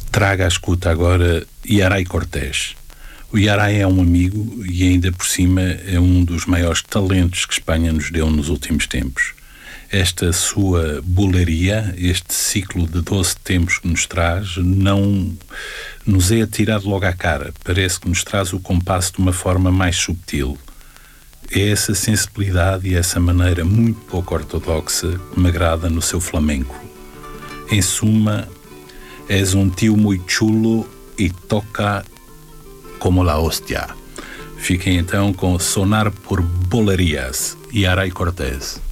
Traga à escuta agora Yaray Cortés. O Yaray é um amigo e ainda por cima é um dos maiores talentos que Espanha nos deu nos últimos tempos. Esta sua bularia, este ciclo de 12 tempos que nos traz, não nos é atirado logo à cara. Parece que nos traz o compasso de uma forma mais subtil. É essa sensibilidade e essa maneira muito pouco ortodoxa que me agrada no seu flamenco. Em suma, és um tio muito chulo e toca como la hostia. Fiquem então com Sonar por Bolerias, Yaray Cortés.